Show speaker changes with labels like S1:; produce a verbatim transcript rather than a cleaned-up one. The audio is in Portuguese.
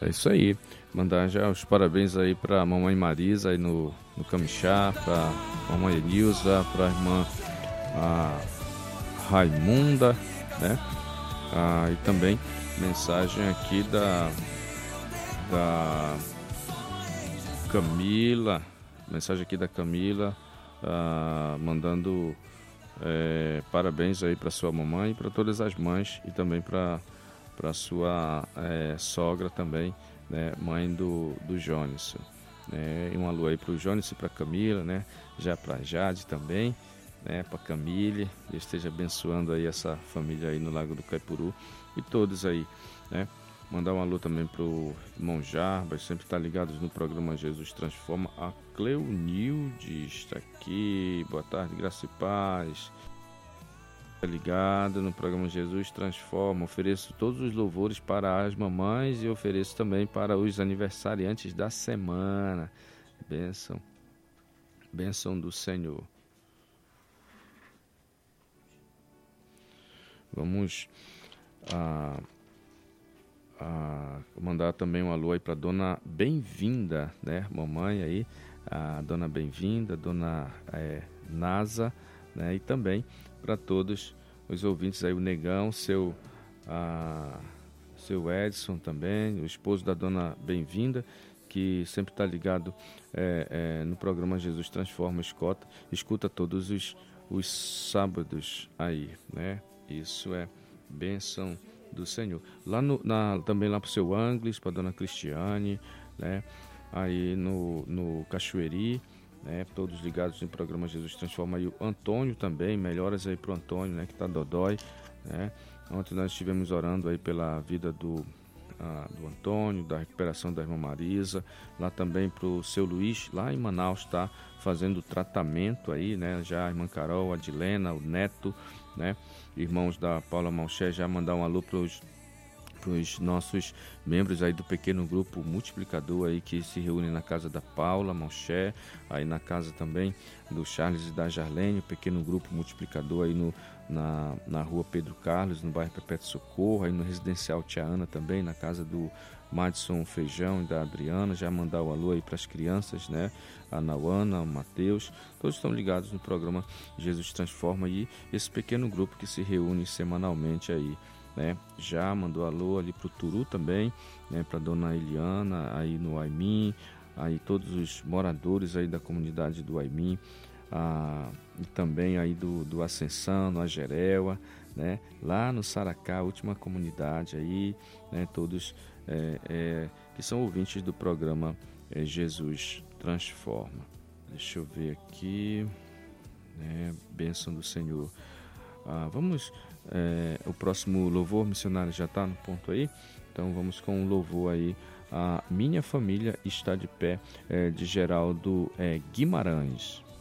S1: É isso aí. Mandar já os parabéns aí pra mamãe Marisa aí no, no Camixá, pra mamãe Nilza, pra irmã a Raimunda, né? Ah, e também mensagem aqui da, da Camila, mensagem aqui da Camila, ah, mandando é, parabéns aí para sua mamãe e para todas as mães e também para para sua é, sogra também, né, mãe do, do Jones, né, e um alô aí para o Jones e para Camila, né, já para Jade também, né, para Camille, e esteja abençoando aí essa família aí no Lago do Caipuru e todos aí, né. Mandar um alô também pro irmão Jarbas, sempre está ligados no programa Jesus Transforma. A Cleonilde está aqui. Boa tarde, graça e paz. Está ligado no programa Jesus Transforma. Ofereço todos os louvores para as mamães e ofereço também para os aniversariantes da semana. Bênção. Bênção do Senhor. Vamos a... Ah, mandar também um alô aí para dona Bem-vinda, né, mamãe aí, a dona Bem-vinda, dona é, Nasa, né, e também para todos os ouvintes aí, o Negão, seu, ah, seu Edson também, o esposo da dona Bem-vinda, que sempre está ligado é, é, no programa Jesus Transforma, escuta, escuta todos os, os sábados aí, né, isso é bênção do Senhor. Lá no, na, também lá para o seu Angles, para a dona Cristiane, né? Aí no, no Cachoeiri, né? Todos ligados no programa Jesus Transforma. E o Antônio também, melhoras aí para o Antônio, né? Que está dodói, né? Ontem nós estivemos orando aí pela vida do, ah, do Antônio, da recuperação da irmã Marisa. Lá também para o seu Luiz, lá em Manaus, está fazendo tratamento aí, né? Já a irmã Carol, a Dilena, o Neto, né? Irmãos da Paula Malché, já mandar um alô para os nossos membros aí do pequeno grupo multiplicador aí que se reúne na casa da Paula Malché, aí na casa também do Charles e da Jarlene, o pequeno grupo multiplicador aí no, na, na rua Pedro Carlos, no bairro Perpétuo Socorro, aí no residencial Tia Ana também, na casa do Madison Feijão e da Adriana, já mandar o alô aí para as crianças, né? A Nauana, o Matheus, todos estão ligados no programa Jesus Transforma e esse pequeno grupo que se reúne semanalmente aí, né? Já mandou alô ali para o Turu também, né? Para dona Eliana aí no Aimim, aí todos os moradores aí da comunidade do Aimim, ah, e também aí do, do Ascensão, no Ajereua, né? Lá no Saracá, a última comunidade aí, né? Todos é, é, que são ouvintes do programa é, Jesus Transforma. Deixa eu ver aqui, né? Bênção do Senhor. Ah, vamos, é, o próximo louvor missionário já está no ponto aí, então vamos com o louvor aí. A Minha Família Está de Pé, é, de Geraldo é, Guimarães.